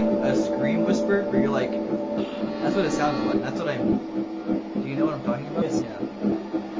like a scream whisper where you're like, that's what it sounded like. That's what I mean. Do you know what I'm talking about? Yes. Yeah.